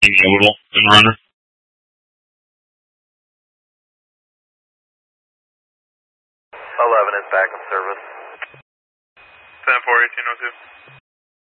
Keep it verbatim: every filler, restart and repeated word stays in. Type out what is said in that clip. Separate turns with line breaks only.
in Yodel and Runner.
eleven is back in service.
ten four eighteen oh two.